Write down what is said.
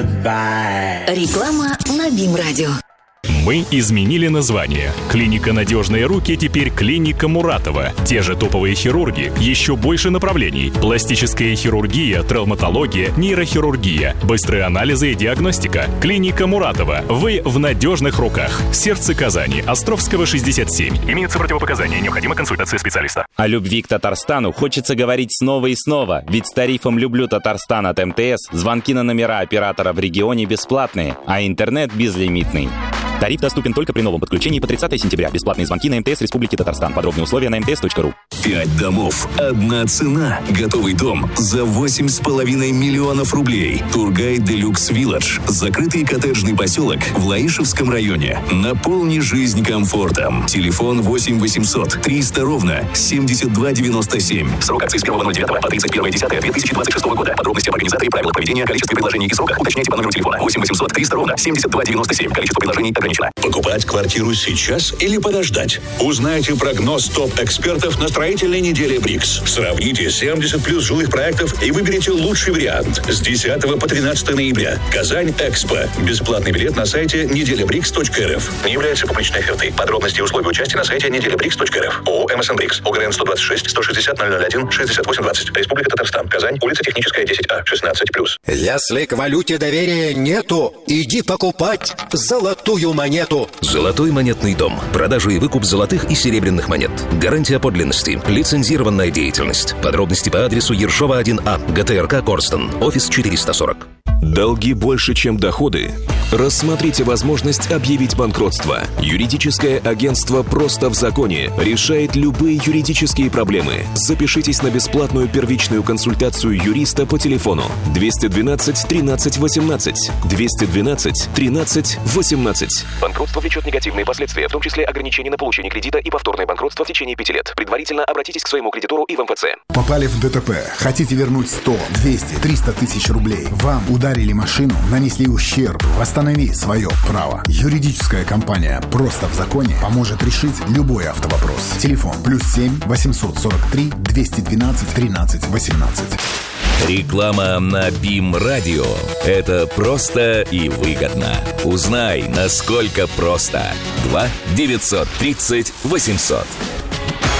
goodbye. Реклама на БИМ-радио. Мы изменили название. Клиника «Надежные руки» теперь клиника Муратова. Те же топовые хирурги, еще больше направлений. Пластическая хирургия, травматология, нейрохирургия, быстрые анализы и диагностика. Клиника Муратова. Вы в надежных руках. Сердце Казани. Островского, 67. Имеются противопоказания. Необходима консультация специалиста. О любви к Татарстану хочется говорить снова и снова. Ведь с тарифом «Люблю Татарстан» от МТС звонки на номера оператора в регионе бесплатные, а интернет безлимитный. Тариф доступен только при новом подключении по 30 сентября. Бесплатные звонки на МТС Республики Татарстан. Подробные условия на mts.ru. 5 домов. Одна цена. Готовый дом за 8,5 миллионов рублей. Тургай Делюкс Вилледж. Закрытый коттеджный поселок в Лаишевском районе. Наполни жизнь комфортом. Телефон 8 800 300 ровно 7297. Срок акции с 1.09 по 31.10.2026 года. Подробности об организации, правила проведения, количестве предложений и сроках уточняйте по номеру телефона 8 800 300 ровно 7297. Количество предложений ограничено. Покупать квартиру сейчас или подождать? Узнайте прогноз топ-экспертов на строительной неделе БРИКС. Сравните 70 плюс жилых проектов и выберите лучший вариант. С 10 по 13 ноября. Казань Экспо. Бесплатный билет на сайте неделябрикс.рф. Не является публичной офертой. Подробности и условия участия на сайте неделябрикс.рф. ООО МСН БРИКС. ОГРН 126 160 001 68 20. Республика Татарстан. Казань. Улица Техническая, 10А. 16+. Если к валюте доверия нету, иди покупать золотую монету. Золотой монетный дом. Продажа и выкуп золотых и серебряных монет. Гарантия подлинности. Лицензированная деятельность. Подробности по адресу Ершова 1А. ГТРК Корстон. Офис 440. Долги больше, чем доходы? Рассмотрите возможность объявить банкротство. Юридическое агентство «Просто в законе» решает любые юридические проблемы. Запишитесь на бесплатную первичную консультацию юриста по телефону 212 13 18. 212 13 18. Банкротство влечет негативные последствия, в том числе ограничение на получение кредита и повторное банкротство в течение 5 лет. Предварительно обратитесь к своему кредитору и в МФЦ. Попали в ДТП. Хотите вернуть 100, 200, 300 тысяч рублей? Вам ударили машину, нанесли ущерб. Восстанови свое право. Юридическая компания «Просто в законе» поможет решить любой автовопрос. Телефон +7 843 212 13 18. Реклама на БИМ-радио. Это просто и выгодно. Узнай, насколько просто. 2 930 800.